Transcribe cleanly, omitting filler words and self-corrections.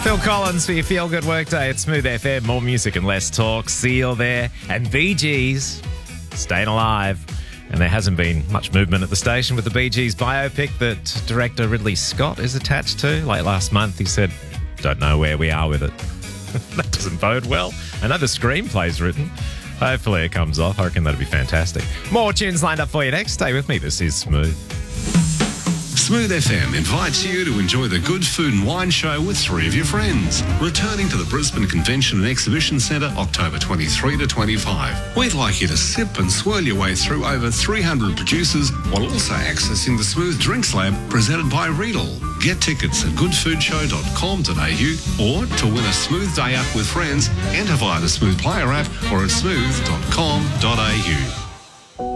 Phil Collins for your Feel Good Workday at Smooth FM. More music and less talk. Seal there. And Bee Gees staying alive. And there hasn't been much movement at the station with the Bee Gees biopic that director Ridley Scott is attached to. Like last month, he said, don't know where we are with it. That doesn't bode well. I know the screenplay's written. Hopefully it comes off. I reckon that'd be fantastic. More tunes lined up for you next. Stay with me. This is Smooth. Smooth FM invites you to enjoy the Good Food and Wine Show with three of your friends. Returning to the Brisbane Convention and Exhibition Centre October 23 to 25. We'd like you to sip and swirl your way through over 300 producers while also accessing the Smooth Drinks Lab presented by Riedel. Get tickets at goodfoodshow.com.au or to win a Smooth Day Up with friends, enter via the Smooth Player app or at smooth.com.au.